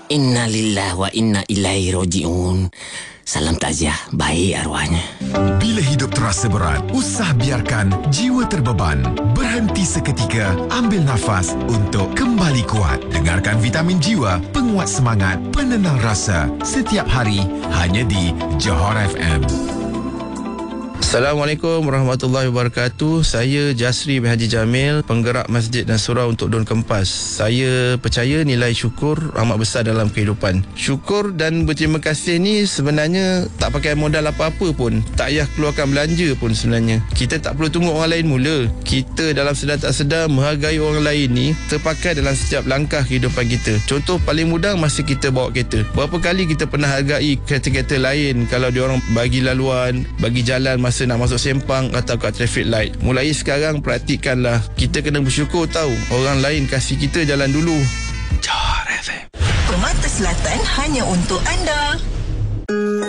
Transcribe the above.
Innalillahi wa inna ilaihi raji'un. Salam takziah, baik arwahnya. Bila hidup terasa berat, usah biarkan jiwa terbeban. Berhenti seketika, ambil nafas untuk kembali kuat. Dengarkan Vitamin Jiwa, penguat semangat, penenang rasa. Setiap hari, hanya di Johor FM. Assalamualaikum warahmatullahi wabarakatuh. Saya Jasri bin Haji Jamil, penggerak Masjid dan Surau untuk Daun Kempas. Saya percaya nilai syukur amat besar dalam kehidupan. Syukur dan berterima kasih ni sebenarnya tak pakai modal apa-apa pun. Tak payah keluarkan belanja pun sebenarnya. Kita tak perlu tunggu orang lain mula. Kita dalam sedar tak sedar menghargai orang lain ni terpakai dalam setiap langkah kehidupan kita. Contoh paling mudah masa kita bawa kereta. Berapa kali kita pernah hargai kereta-kereta lain kalau diorang bagi laluan, bagi jalan masa nak masuk sempang atau kat traffic light. Mulai sekarang praktikkanlah. Kita kena bersyukur tahu orang lain kasih kita jalan dulu. Johor FM. Permata Selatan hanya untuk anda.